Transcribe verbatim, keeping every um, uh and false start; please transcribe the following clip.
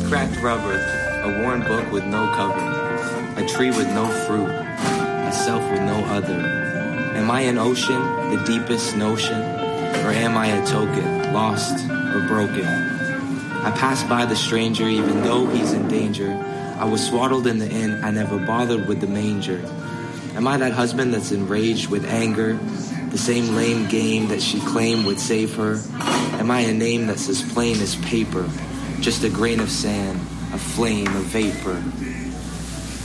cracked rubber, a worn book with no cover, a tree with no fruit, a self with no other. Am I an ocean, the deepest notion, or am I a token, lost or broken? I pass by the stranger even though he's in danger. I was swaddled in the inn, I never bothered with the manger. Am I that husband that's enraged with anger, the same lame game that she claimed would save her? Am I a name that's as plain as paper, just a grain of sand, a flame, a vapor?